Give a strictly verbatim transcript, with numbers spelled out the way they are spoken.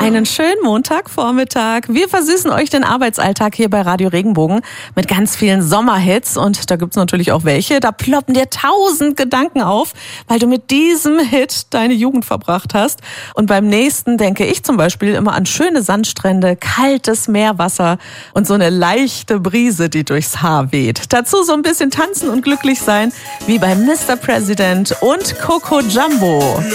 Einen schönen Montagvormittag. Wir versüßen euch den Arbeitsalltag hier bei Radio Regenbogen mit ganz vielen Sommerhits. Und da gibt's natürlich auch welche. Da ploppen dir tausend Gedanken auf, weil du mit diesem Hit deine Jugend verbracht hast. Und beim nächsten denke ich zum Beispiel immer an schöne Sandstrände, kaltes Meerwasser und so eine leichte Brise, die durchs Haar weht. Dazu so ein bisschen tanzen und glücklich sein, wie bei Mister President und Coco Jumbo.